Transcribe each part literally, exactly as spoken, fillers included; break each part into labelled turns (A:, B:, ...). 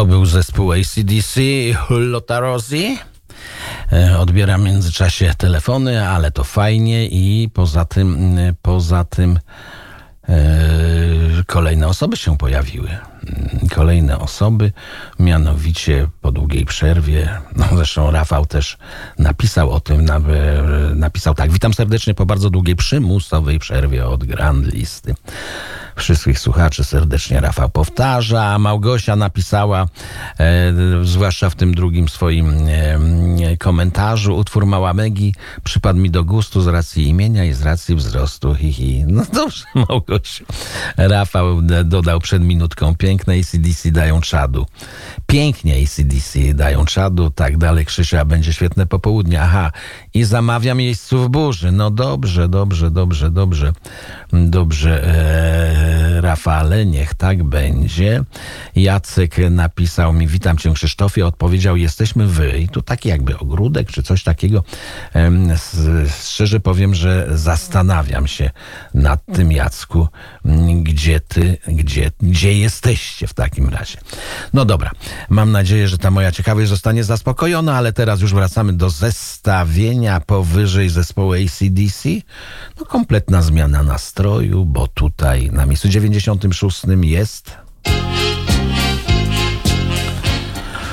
A: To był zespół A C D C, Lotta Rossi. Odbieram w międzyczasie telefony, ale to fajnie i poza tym, poza tym e, kolejne osoby się pojawiły. Kolejne osoby, mianowicie po długiej przerwie, no zresztą Rafał też napisał o tym, napisał tak: witam serdecznie po bardzo długiej przymusowej przerwie od Grand Listy. Wszystkich słuchaczy serdecznie Rafał powtarza, a Małgosia napisała, e, zwłaszcza w tym drugim swoim e, komentarzu, utwór Mała Megi przypadł mi do gustu z racji imienia i z racji wzrostu. Hi, hi. No dobrze, Małgosiu. Rafał dodał przed minutką: piękne A C D C dają czadu. Pięknie A C D C dają czadu, tak dalej, Krzysiu, a będzie świetne popołudnie. Aha, i zamawiam jeźdźców burzy. No dobrze, dobrze, dobrze, dobrze, dobrze, e, Rafale, niech tak będzie. Jacek napisał mi: witam cię, Krzysztofie. Odpowiedział: jesteśmy wy. I tu taki jakby ogródek, czy coś takiego. Szczerze powiem, że zastanawiam się nad tym, Jacku, gdzie ty, gdzie, gdzie jesteście w takim razie. No dobra, mam nadzieję, że ta moja ciekawość zostanie zaspokojona, ale teraz już wracamy do zestawienia powyżej zespołu A C D C. No kompletna zmiana nastroju, bo tutaj na miejscu dziewięćdziesiątym szóstym jest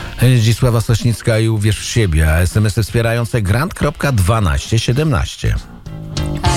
A: Zdzisława Sośnicka i Uwierz w siebie, a es em esy wspierające Grant dwanaście siedemnaście.